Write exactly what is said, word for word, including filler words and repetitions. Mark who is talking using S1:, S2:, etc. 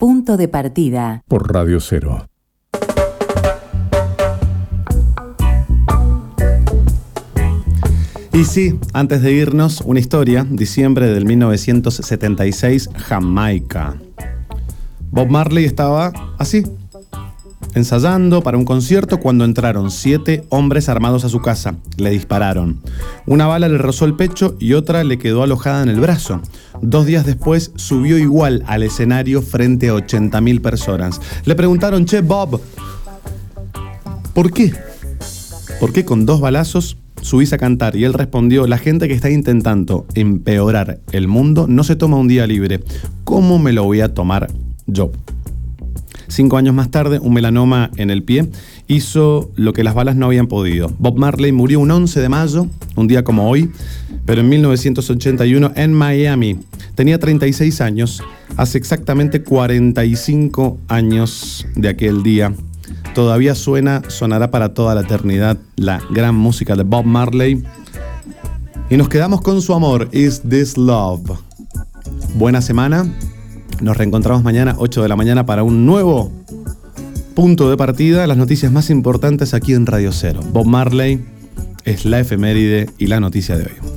S1: Punto de partida.
S2: Por Radio Cero.
S3: Y sí, antes de irnos, una historia, diciembre del mil novecientos setenta y seis, Jamaica. Bob Marley estaba así, ensayando para un concierto cuando entraron siete hombres armados a su casa. Le dispararon. Una bala le rozó el pecho y otra le quedó alojada en el brazo. Dos días después subió igual al escenario frente a ochenta mil personas. Le preguntaron, che, Bob, ¿por qué? ¿Por qué con dos balazos subís a cantar? Y él respondió, la gente que está intentando empeorar el mundo no se toma un día libre. ¿Cómo me lo voy a tomar yo? Cinco años más tarde, un melanoma en el pie hizo lo que las balas no habían podido. Bob Marley murió un once de mayo, un día como hoy, pero en mil novecientos ochenta y uno en Miami. Tenía treinta y seis años, hace exactamente cuarenta y cinco años de aquel día. Todavía suena, sonará para toda la eternidad la gran música de Bob Marley. Y nos quedamos con su amor, Is This Love. Buena semana. Nos reencontramos mañana, ocho de la mañana, para un nuevo punto de partida. Las noticias más importantes aquí en Radio Cero. Bob Marley es la efeméride y la noticia de hoy.